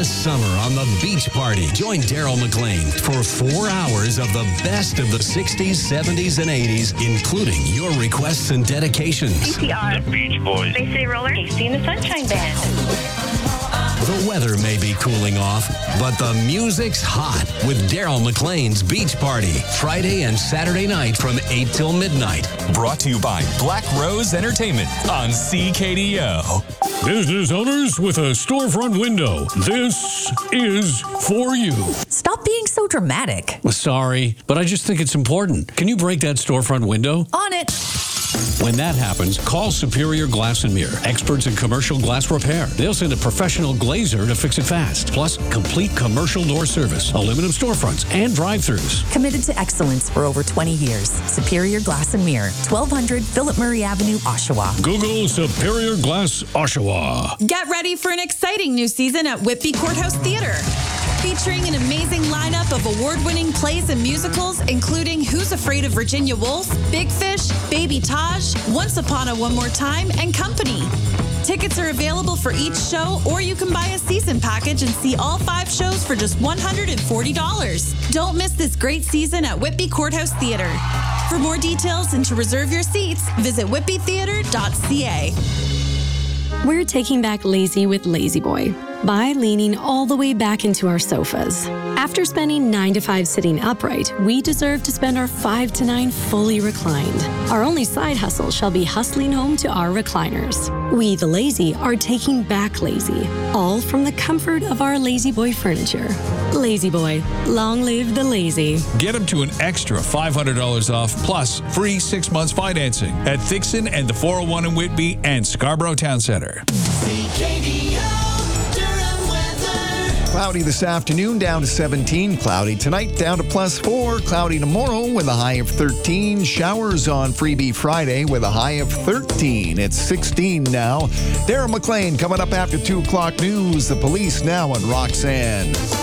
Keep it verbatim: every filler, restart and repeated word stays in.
endless summer on the Beach Party. Join Daryl McLean for four hours of the best of the sixties, seventies, and eighties, including your requests and dedications. C P R. The Beach Boys. Bay City Roller. Casey and the Sunshine Band. The weather may be cooling off, but the music's hot with Daryl McLean's Beach Party. Friday and Saturday night from eight till midnight. Brought to you by Black Rose Entertainment on C K D O. Business owners with a storefront window, this is for you. Stop being so dramatic. Sorry, but I just think it's important. Can you break that storefront window? On it. When that happens, call Superior Glass and Mirror, experts in commercial glass repair. They'll send a professional glazer to fix it fast. Plus, complete commercial door service, aluminum storefronts, and drive-thrus. Committed to excellence for over twenty years. Superior Glass and Mirror, twelve hundred Philip Murray Avenue, Oshawa. Google Superior Glass Oshawa. Get ready for an exciting new season at Whitby Courthouse Theatre. Featuring an amazing lineup of award-winning plays and musicals, including Who's Afraid of Virginia Woolf, Big Fish, Baby Taj, Once Upon a One More Time, and Company. Tickets are available for each show, or you can buy a season package and see all five shows for just one hundred forty dollars. Don't miss this great season at Whitby Courthouse Theatre. For more details and to reserve your seats, visit whitby theatre dot c a. We're taking back lazy with Lazy Boy by leaning all the way back into our sofas. After spending nine to five sitting upright, we deserve to spend our five to nine fully reclined. Our only side hustle shall be hustling home to our recliners. We, the lazy, are taking back lazy, all from the comfort of our Lazy Boy furniture. Lazy Boy, long live the lazy. Get up to an extra five hundred dollars off, plus free six months financing at Thixon and the four oh one in Whitby and Scarborough Town Center. C K D O Durham weather. Cloudy this afternoon, down to seventeen. Cloudy tonight, down to plus four. Cloudy tomorrow with a high of thirteen. Showers on Freebie Friday with a high of thirteen. It's sixteen now. Daryl McLean coming up after two o'clock news. The police now on Roxanne.